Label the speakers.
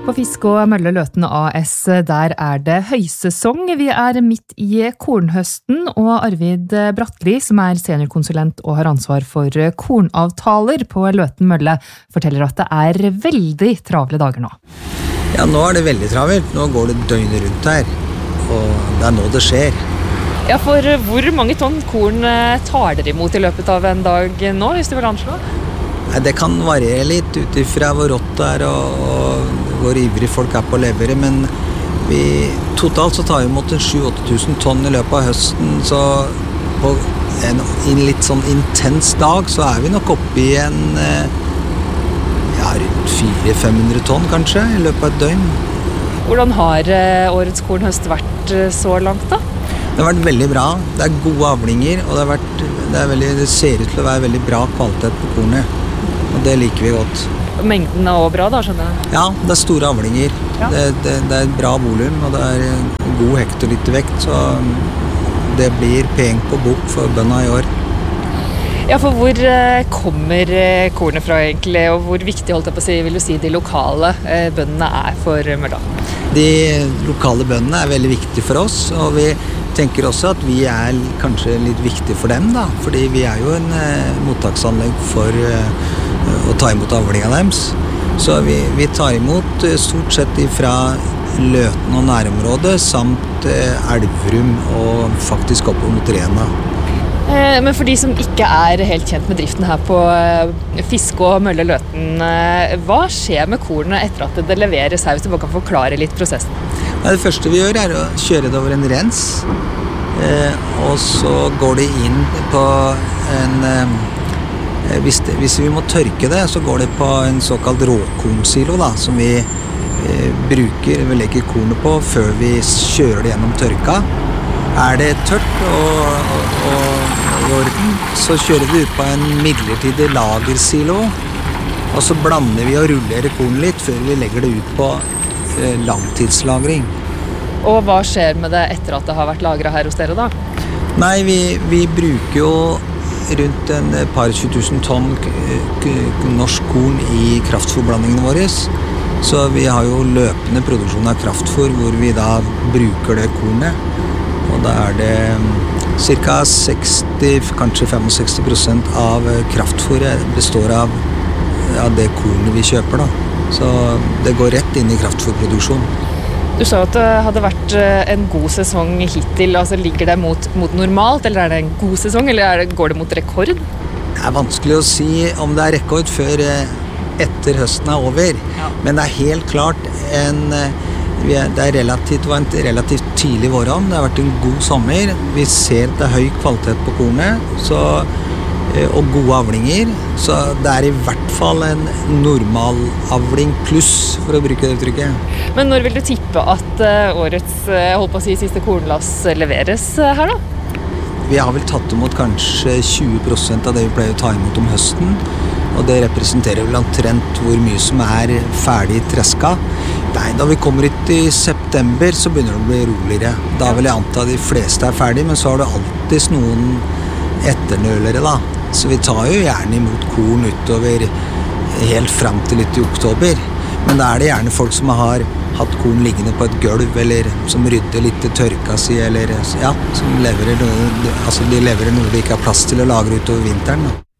Speaker 1: På Fisk og Mølle Løten AS, der det høysesong. Vi midt i kornhøsten, og Arvid Bratteli, som seniorkonsulent og har ansvar for kornavtaler på Løten Mølle, forteller at det veldig travle dager nå.
Speaker 2: Ja, nå det veldig travelt. Nå går det døgnet rundt her, og det nå det skjer.
Speaker 1: Ja, for hvor mange tonn korn tar dere imot i løpet av en dag nå, hvis du vil anslå?
Speaker 2: Det kan variere litt utifra hvor rått det og hvor ivrig folk på å levere, men totalt så tar vi imot 7-8 tusen tonn i løpet av høsten, så på en litt sånn intens dag så vi nok oppe i rundt 400-500 tonn kanskje i løpet av et døgn.
Speaker 1: Hvordan har årets kornhøst vært så langt da?
Speaker 2: Det har vært veldig bra. Det gode avlinger, og det ser ut til å være veldig bra kvalitet på kornet. Og det liker vi godt.
Speaker 1: Mengden også bra da, skjønner jeg?
Speaker 2: Ja, det store avlinger. Ja. Det bra volum, og det god hektolitervekt, så det blir peng på bok for bøndene i år.
Speaker 1: Ja, for hvor kommer kornet fra egentlig, og hvor viktig vil du si de lokale bøndene for Mølla?
Speaker 2: De lokale bøndene veldig viktige for oss, og vi tenker også at vi kanskje litt viktige for dem da, fordi vi jo en mottaksanlegg for å ta imot avlingene deres. Så vi tar imot stort sett fra Løten og nærområdet, samt Elverum og faktisk opp mot Rena.
Speaker 1: Men for de som ikke helt kjent med driften her på Fisk og Mølle Løten, hva skjer med kornet etter at det leveres her, hvis du bare kan forklare litt prosessen?
Speaker 2: Det første vi gjør å kjøre det over en rens, og så går det inn på hvis vi må tørke det, så går det på en såkalt råkornsilo da, som vi legger kornet på før vi kjører det gjennom tørka. Det tørt og i orden, så kjører vi ut på en midlertidig lagersilo, og så blander vi og rullerer kornet litt før vi legger det ut på langtidslagring.
Speaker 1: Og hva skjer med det etter at det har vært lagret her hos dere da?
Speaker 2: Nei, vi bruker jo rundt en par 20 000 tonn norsk korn i kraftfôrblandingene våre. Så vi har jo løpende produksjon av kraftfôr hvor vi da bruker det kornet. Og da det ca. 60, kanskje 65% av kraftfôret består av det kornet vi kjøper da. Så det går rett inn i kraftfôrproduksjon.
Speaker 1: Du sa at det hadde vært en god sesong hittil, altså ligger det mot normalt, eller det en god sesong, eller går det mot rekord?
Speaker 2: Det vanskelig å si om det rekord før etter høsten over, ja. Men det helt klart det var en relativt tidlig våronn, det har vært en god sommer, vi ser at det høy kvalitet på kornet, og gode avlinger, så det i hvert fall en normal avling pluss, for å bruke det uttrykket.
Speaker 1: Men når vil du tippe at årets, siste kornlass leveres her da?
Speaker 2: Vi har vel tatt imot kanskje 20% av det vi pleier å ta imot om høsten, og det representerer vel omtrent hvor mye som ferdig treska. Nei, da vi kommer ut i september, så begynner det å bli roligere. Da vil jeg anta de fleste ferdig, men så har du alltid noen etternølere da. Så vi tar jo gjerne imot korn utover helt frem til litt i oktober. Men da det gjerne folk som har hatt korn liggende på et gulv, eller som rydder litt i tørka si, eller som leverer noe, de leverer noe de ikke har plass til å lagre utover vinteren da.